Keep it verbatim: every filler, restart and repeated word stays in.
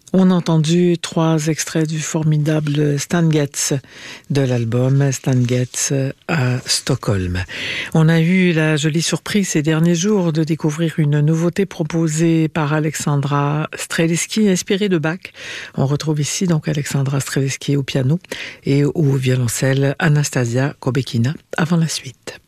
On a entendu trois extraits du formidable Stan Getz de l'album Stan Getz à Stockholm. On a eu la jolie surprise ces derniers jours de découvrir une nouveauté proposée par Alexandra Strelitzky, inspirée de Bach. On retrouve ici donc Alexandra Strelitzky au piano et au violoncelle Anastasia Kobekina avant la suite.